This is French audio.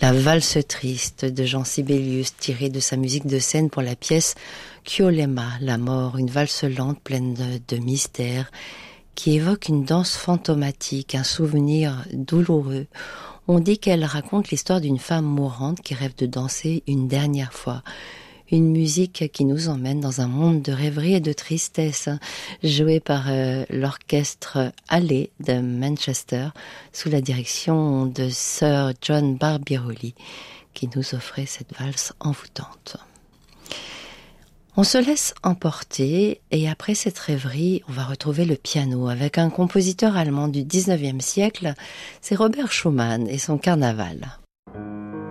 La valse triste de Jean Sibelius, tirée de sa musique de scène pour la pièce Kyolema, la mort, une valse lente pleine de mystère, qui évoque une danse fantomatique, un souvenir douloureux. On dit qu'elle raconte l'histoire d'une femme mourante qui rêve de danser une dernière fois. Une musique qui nous emmène dans un monde de rêverie et de tristesse, jouée par l'orchestre Hallé de Manchester, sous la direction de Sir John Barbirolli, qui nous offrait cette valse envoûtante. On se laisse emporter et après cette rêverie, on va retrouver le piano avec un compositeur allemand du 19e siècle, c'est Robert Schumann et son Carnaval.